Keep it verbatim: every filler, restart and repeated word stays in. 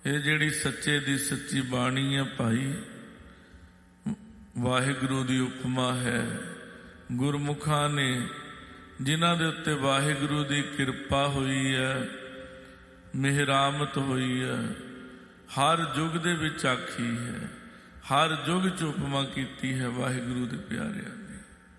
ਇਹ ਜਿਹੜੀ ਸੱਚੇ ਦੀ ਸੱਚੀ ਬਾਣੀ ਹੈ ਭਾਈ, ਵਾਹਿਗੁਰੂ ਦੀ ਉਪਮਾ ਹੈ। ਗੁਰਮੁਖਾਂ ਨੇ ਜਿਨ੍ਹਾਂ ਦੇ ਉੱਤੇ ਵਾਹਿਗੁਰੂ ਦੀ ਕਿਰਪਾ ਹੋਈ ਹੈ, ਮਿਹਰਾਮਤ ਹੋਈ ਹੈ, ਹਰ ਯੁੱਗ ਦੇ ਵਿੱਚ ਆਖੀ ਹੈ, ਹਰ ਯੁੱਗ 'ਚ ਉਪਮਾ ਕੀਤੀ ਹੈ ਵਾਹਿਗੁਰੂ ਦੇ ਪਿਆਰਿਆਂ।